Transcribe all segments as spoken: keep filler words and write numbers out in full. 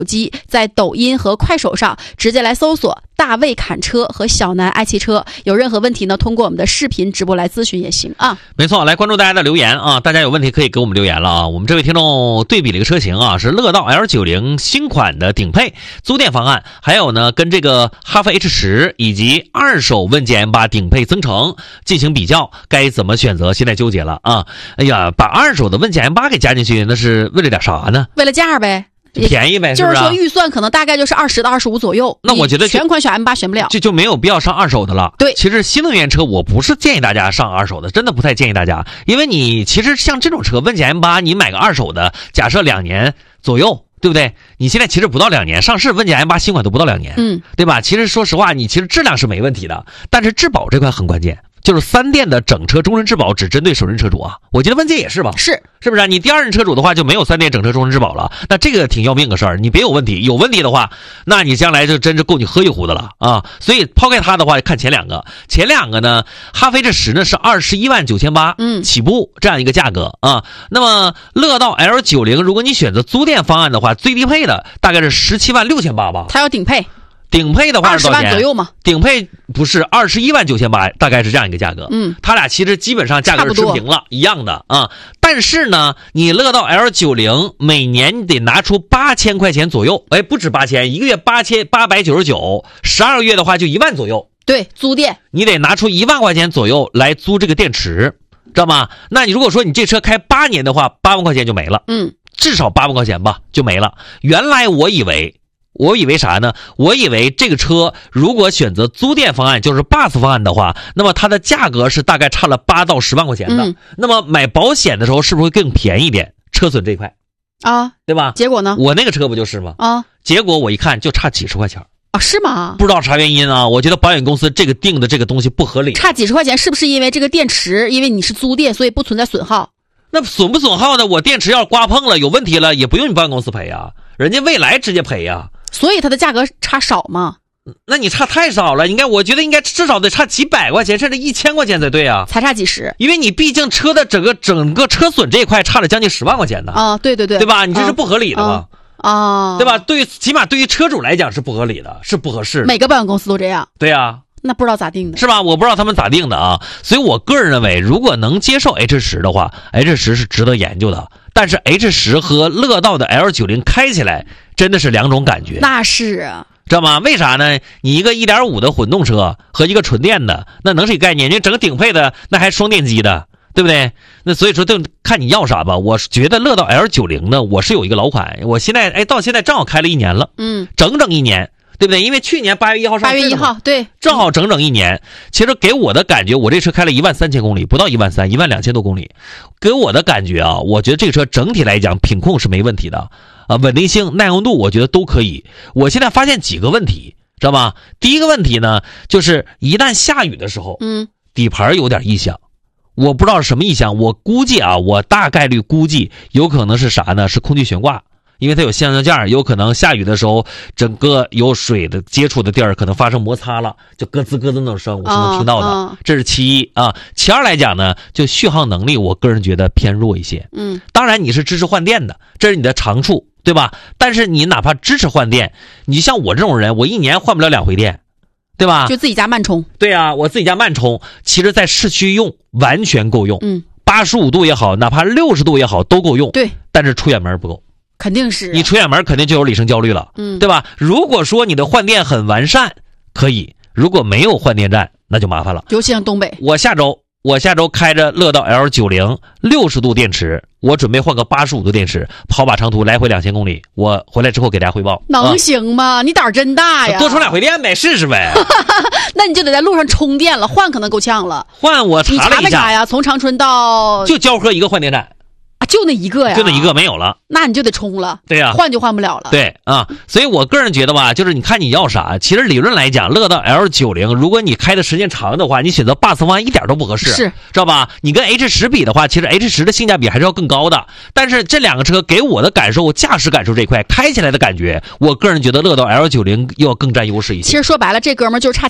机，在抖音和快手上直接来搜索大卫侃车和小南爱汽车，有任何问题呢，通过我们的视频直播来咨询也行啊。 没错，来关注大家的留言啊，大家有问题可以给我们留言了啊。我们这位听众对比了一个车型啊，是乐道 L 九十 新款的顶配租电方案，还有呢跟这个哈弗 H 十 以及二手问界 M 八 顶配增程进行比较，该怎么选择？现在纠结了啊！哎呀，把二手的问界 M 八 给加进去，那是为了点啥呢？ 为了价呗。 便宜呗，是不是？ 就是说预算可能大概就是二十到二十五左右。 那我觉得全款选 M 八 选不了， 就就没有必要上二手的了。 对， 其实新能源车我不是建议大家上二手的，真的不太建议大家，因为你其实像这种车，问界 M 八 你买个二手的，假设两年左右，对不对？你现在其实不到两年上市，问界 M 八 新款都不到两年， 嗯， 对吧？其实说实话，你其实质量是没问题的，但是质保这块很关键。就是三电的整车终身质保只针对首任车主啊，我觉得问界也是吧？ 是， 是不是啊？你第二任车主的话就没有三电整车终身质保了，那这个挺要命的事儿。你别有问题，有问题的话，那你将来就真是够你喝一壶的了啊！所以抛开它的话，看前两个，前两个呢，哈弗 H 十 呢是二十一万九千八，嗯，起步这样一个价格啊。那么乐道 L 九十，如果你选择租电方案的话，最低配的大概是十七万六千八吧。 它要顶配。 顶配的话是多少钱？ 二十万左右嘛。 顶配不是二十一万九千八，大概是这样一个价格。嗯，他俩其实基本上价格是持平了，一样的啊。但是呢，你乐道 L 九十 每年得拿出八千块钱左右，哎，不止八千，一个月八千八百九十九，十二个月的话就一万左右。 对，租电你得拿出一万块钱左右来租这个电池，知道吗？那你如果说你这车开八年的话，八万块钱就没了。嗯，至少八万块钱吧，就没了。原来我以为。我以为啥呢？我以为这个车如果选择租电方案，就是 B U S 方案的话，那么它的价格是大概差了八到十万块钱的。嗯、那么买保险的时候是不是会更便宜一点？车损这一块啊， 对吧？ 结果呢？ 我那个车不就是吗？啊，结果我一看就差几十块钱啊，是吗？ 不知道啥原因啊？我觉得保险公司这个定的这个东西不合理。 差几十块钱是不是因为这个电池？因为你是租电，所以不存在损耗。 那损不损耗呢？我电池要刮碰了有问题了，也不用你保险公司赔啊，人家未来直接赔呀。 所以它的价格差少吗？ 那你差太少了，应该我觉得应该至少得差几百块钱，甚至一千块钱才对啊。 才差几十， 因为你毕竟车的整个整个车损这一块差了将近十万块钱呢。 啊，对对对， 对吧？你这是不合理的嘛？ 啊， 对吧？对于起码对于车主来讲是不合理的，是不合适的。 每个保险公司都这样。 对啊。 那不知道咋定的， 是吧？我不知道他们咋定的啊。所以我个人认为，如果能接受 H 十 的话 ，H 十 是值得研究的。但是 H 十 和乐道的 L 九十 开起来真的是两种感觉。 那是啊， 知道吗？为啥呢？你一个 一点五 的混动车和一个纯电的，那能是一个概念。你整个顶配的那还双电机的，对不对？那所以说，就看你要啥吧。我觉得乐道 L 九十 呢，我是有一个老款，我现在哎到现在正好开了一年了，嗯，整整一年。对不对？因为去年八月一号上市， 八月一号，对， 正好整整一年。其实给我的感觉，我这车开了一万三千公里，不到一万三，一万两千多公里。给我的感觉啊，我觉得这个车整体来讲品控是没问题的啊，稳定性、耐用度，我觉得都可以。我现在发现几个问题，知道吗？第一个问题呢，就是一旦下雨的时候，嗯，底盘有点异响。我不知道是什么异响，我估计啊，我大概率估计有可能是啥呢？是空气悬挂。因为它有橡胶件，有可能下雨的时候，整个有水的接触的地儿可能发生摩擦了，就咯吱咯吱那种声，我是能听到的。哦哦、这是其一啊。其二来讲呢，就续航能力，我个人觉得偏弱一些。嗯，当然你是支持换电的，这是你的长处，对吧？但是你哪怕支持换电，你像我这种人，我一年换不了两回电，对吧？ 就自己家慢充。 对啊，我自己家慢充，其实在市区用完全够用。嗯，八十五度也好，哪怕六十度也好，都够用。 对， 但是出远门不够。 肯定是、啊、 你出远门肯定就有里程焦虑了，嗯，对吧？如果说你的换电很完善，可以；如果没有换电站，那就麻烦了。 尤其像东北， 我下周我下周开着乐道 L 九十 六十度电池，我准备换个八十五度电池，跑把长途，来回两千公里。我回来之后给大家汇报， 能行吗？啊、你胆儿真大呀！ 多充两回电呗，试试呗。 那你就得在路上充电了，换可能够呛了。 换我查了一下， 你查没查呀？从长春到就交河一个换电站。 就那一个呀， 就那一个没有了， 那你就得充了。 对呀、啊， 换就换不了了。 对啊，所以我个人觉得吧，就是你看你要啥，其实理论来讲，乐道 L 九十，如果你开的时间长的话，你选择 B U S 方案一点都不合适， 是， 知道吧？你跟 H 十 比的话，其实 H 十 的性价比还是要更高的。但是这两个车给我的感受，驾驶感受这一块，开起来的感觉，我个人觉得乐道 L 九十 又要更占优势一些。 其实说白了，这哥们儿就是差钱了。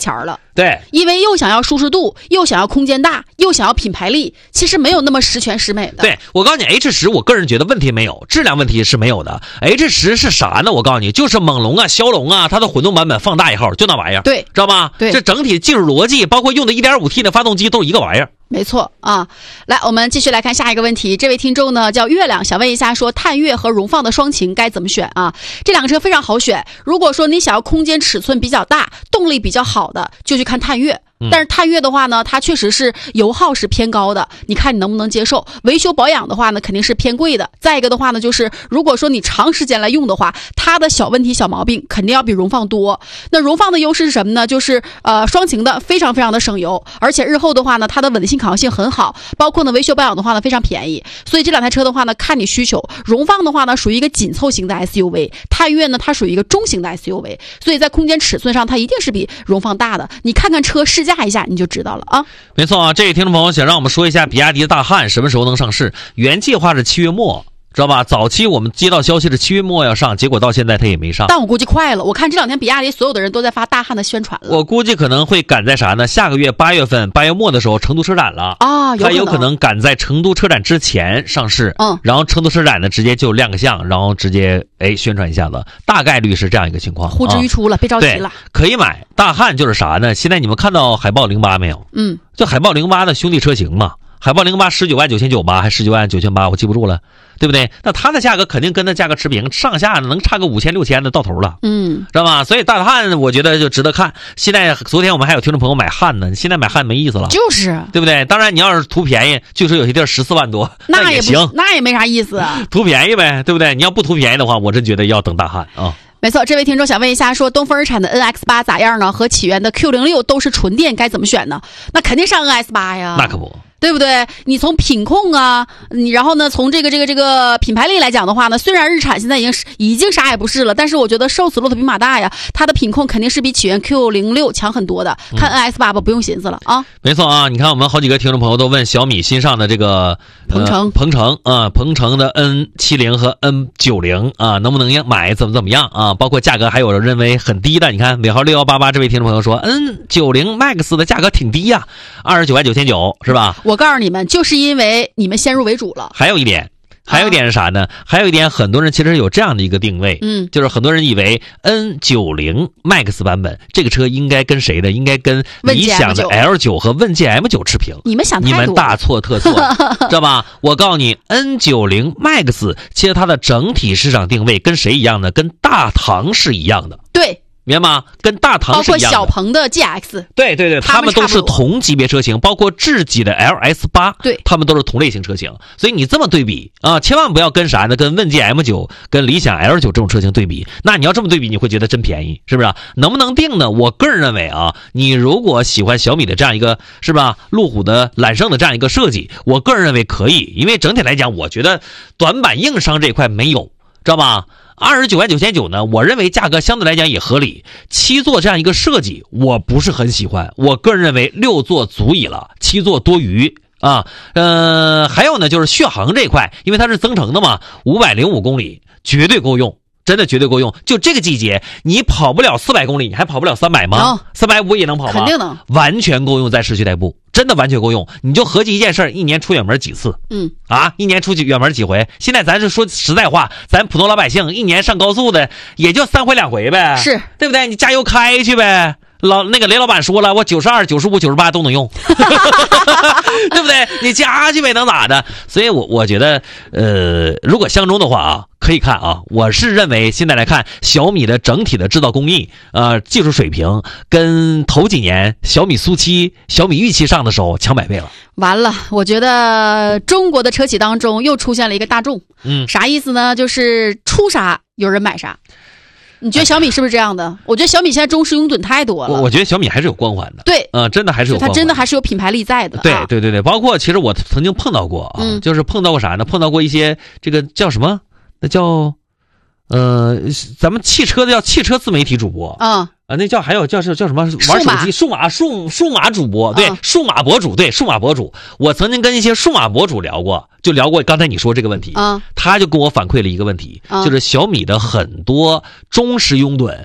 对， 因为又想要舒适度，又想要空间大，又想要品牌力，其实没有那么十全十美的。 对，我告诉你 H 十 我个人觉得问题没有，质量问题是没有的。H 十 是啥呢？我告诉你，就是猛龙啊、骁龙啊，它的混动版本放大以后就那玩意儿， 对， 知道吗？ 对， 这整体技术逻辑，包括用的 一点五 T 的发动机都是一个玩意儿。 没错啊，来，我们继续来看下一个问题。这位听众呢叫月亮，想问一下，说探岳和荣放的双擎该怎么选啊？这两个车非常好选。如果说你想要空间尺寸比较大、动力比较好的，就去看探岳。但是探岳的话呢，它确实是油耗是偏高的，你看你能不能接受？维修保养的话呢，肯定是偏贵的。再一个的话呢，就是如果说你长时间来用的话，它的小问题、小毛病肯定要比荣放多。那荣放的优势是什么呢？就是呃双擎的非常非常的省油，而且日后的话呢，它的稳定性、抗性很好，包括呢维修保养的话呢非常便宜。所以这两台车的话呢，看你需求。荣放的话呢，属于一个紧凑型的 S U V， 探岳呢它属于一个中型的 S U V， 所以在空间尺寸上它一定是比荣放大的。你看看车试驾一下你就知道了啊。 没错啊，这位听众朋友想让我们说一下比亚迪的大汉什么时候能上市？原计划是七月末，知道吧？早期我们接到消息是七月末要上，结果到现在它也没上。 但我估计快了，我看这两天比亚迪所有的人都在发大汉的宣传了。 我估计可能会赶在啥呢？下个月八月份八月末的时候，成都车展了啊， 它有可能赶在成都车展之前上市。 嗯， 然后成都车展呢直接就亮个相，然后直接哎宣传一下子，大概率是这样一个情况。 呼之欲出了，啊、别着急了。 可以买大汉就是啥呢？现在你们看到海豹零八没有？ 嗯， 就海豹零八的兄弟车型嘛。海豹零八十九万九千九吧，还十九万九千八，我记不住了，对不对？那它的价格肯定跟它价格持平，上下能差个五千六千的到头了， 嗯， 知道吗？所以大汉我觉得就值得看。现在昨天我们还有听众朋友买汉呢，现在买汉没意思了， 就是对不对？当然你要是图便宜，据说有些地儿十四万多， 那也行， 那也没啥意思，啊， 图便宜呗，对不对？你要不图便宜的话，我真觉得要等大汉啊。 没错，这位听众想问一下，说东风日产的 N X 八 咋样呢？和起源的 Q 零六都是纯电，该怎么选呢？那肯定上 N S 八 呀， 那可不。 对不对？你从品控啊，你然后呢，从这个这个这个品牌力来讲的话呢，虽然日产现在已经已经啥也不是了，但是我觉得瘦死骆驼比马大呀，它的品控肯定是比起源 Q 零六强很多的。看 N S 八吧，不用寻思了啊。 没错啊，你看我们好几个听众朋友都问小米新上的这个鹏程， 鹏程啊，鹏程的 N 七十 和 N 九十 啊，能不能买，怎么怎么样啊？包括价格还有人认为很低的，你看尾号六一八八这位听众朋友说 N 九十 Max 的价格挺低呀，二十九万九千九是吧？ 我告诉你们，就是因为你们先入为主了。 还有一点，还有一点是啥呢？还有一点，很多人其实有这样的一个定位， 嗯， 就是很多人以为 N 九十 Max 版本这个车应该跟谁的？应该跟理想的 L 九 和问界 M 九持平。 你们想太多， 你们大错特错，知道吧？我告诉你 ，N 九十 Max 其实它的整体市场定位跟谁一样呢？跟大唐是一样的。 对。 明白吗？跟大唐是一样的， 包括小鹏的 G X， 对对对，他们都是同级别车型，包括智己的 L S 八， 对， 他们都是同类型车型。所以你这么对比啊，千万不要跟啥呢？跟问界 M 九、跟理想 L 九这种车型对比。那你要这么对比，你会觉得真便宜，是不是？能不能定呢？我个人认为啊，你如果喜欢小米的这样一个，是吧？路虎的揽胜的这样一个设计，我个人认为可以，因为整体来讲，我觉得短板硬伤这一块没有，知道吧？二十九万九千九呢，我认为价格相对来讲也合理。七座这样一个设计，我不是很喜欢。我个人认为六座足矣了，七座多余啊。呃，还有呢，就是续航这一块，因为它是增程的嘛，五百零五公里绝对够用。真的绝对够用，就这个季节，你跑不了四百公里，你还跑不了三百吗？三百五也能跑吗？ 肯定能， 完全够用，在市区代步，真的完全够用。你就合计一件事，一年出远门几次？ 嗯， 啊，一年出去远门几回？现在咱是说实在话，咱普通老百姓一年上高速的也就三回两回呗， 是对不对？你加油开去呗。老那个雷老板说了，我九十二、九十五、九十八都能用，对不对？你加去呗，能咋的？所以我我觉得，呃，如果相中的话啊，可以看啊。我是认为现在来看，小米的整体的制造工艺，呃，技术水平跟头几年小米苏七、小米玉七上的时候强百倍了。 完了，我觉得中国的车企当中又出现了一个大众， 嗯， 啥意思呢？就是出啥有人买啥。你觉得小米是不是这样的？我觉得小米现在忠实拥趸太多了。 我我觉得小米还是有光环的。 对， 嗯、呃，真的还是有光环的。 它真的还是有品牌力在的。 对对对对，包括其实我曾经碰到过啊， 嗯、 就是碰到过啥呢？碰到过一些这个叫什么？那叫呃，咱们汽车的叫汽车自媒体主播。 嗯。 啊，那叫还有叫是叫什么玩手机数码数数码主播，对，数码博主，对，数码博主。我曾经跟一些数码博主聊过，就聊过刚才你说这个问题， 啊， 他就跟我反馈了一个问题，就是小米的很多忠实拥趸，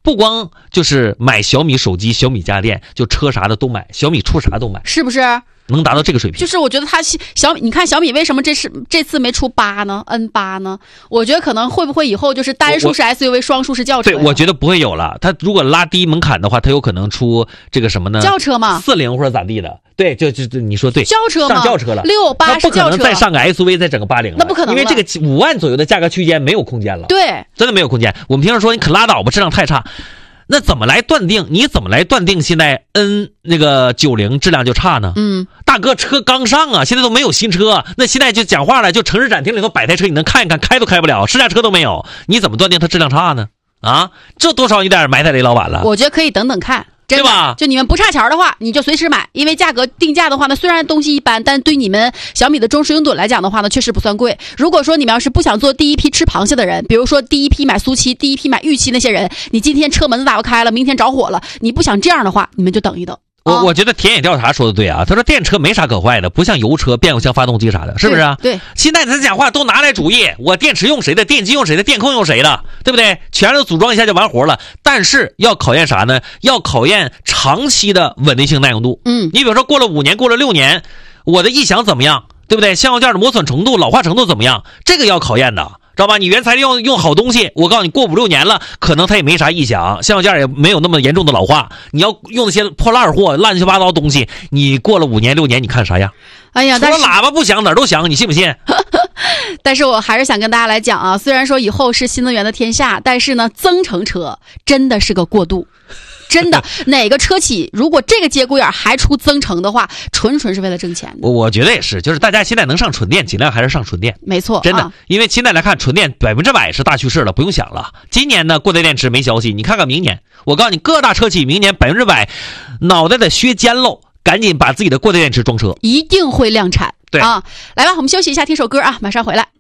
不光就是买小米手机、小米家电，就车啥的都买，小米出啥都买， 是不是？ 能达到这个水平？ 就是我觉得它小米，你看小米为什么这次这次没出八呢 ？N 八呢？我觉得可能会不会以后就是单数是 S U V， 双数是轿车？ 对，我觉得不会有了。它如果拉低门槛的话，它有可能出这个什么呢？ 轿车嘛， 四零或者咋地的？对，就就就你说对， 轿车嘛， 上轿车了， 六八是轿车， 它不可能再上个 S U V 再整个八零了， 那不可能， 因为这个五万左右的价格区间没有空间了。 对， 真的没有空间。我们平时说你可拉倒吧，质量太差。那怎么来断定？你怎么来断定现在 N 那个九零质量就差呢？ 嗯， 大哥，车刚上啊，现在都没有新车，那现在就讲话了，就城市展厅里头摆台车，你能看一看，开都开不了，试驾车都没有，你怎么断定它质量差呢？啊，这多少有点埋汰雷老板了。 我觉得可以等等看。 对吧？ 就你们不差钱的话，你就随时买，因为价格定价的话呢，虽然东西一般，但对你们小米的忠实拥趸来讲的话呢，确实不算贵。如果说你们要是不想做第一批吃螃蟹的人，比如说第一批买苏七、第一批买玉七那些人，你今天车门子打不开了，明天着火了，你不想这样的话，你们就等一等。 我我觉得田野调查说的对啊，他说电车没啥可坏的，不像油车、变速箱、发动机啥的，是不是啊？ 对。对现在咱讲话都拿来主义，我电池用谁的，电机用谁的，电控用谁的，对不对？全都组装一下就完活了。但是要考验啥呢？要考验长期的稳定性、耐用度。 嗯， 你比如说过了五年、过了六年，我的异响怎么样？对不对？橡胶件的磨损程度、老化程度怎么样？这个要考验的。知道吧？你原材料用用好东西，我告诉你，过五六年了，可能它也没啥异响，橡胶件也没有那么严重的老化。你要用那些破烂货、乱七八糟的东西，你过了五年六年，你看啥样？ 哎呀， 除了喇叭不响，哪儿都响，你信不信？ 但是我还是想跟大家来讲啊，虽然说以后是新能源的天下，但是呢，增程车真的是个过渡。真的，哪个车企如果这个节骨眼还出增程的话，纯纯是为了挣钱的。 我我觉得也是，就是大家现在能上纯电，尽量还是上纯电。 没错， 真的， 啊、 因为现在来看，纯电百分之百是大趋势了，不用想了。今年呢，过载电池没消息，你看看明年，我告诉你，各大车企明年百分之百脑袋得削尖喽，赶紧把自己的过载电池装车， 一定会量产。 对啊，来吧，我们休息一下，听首歌啊，马上回来。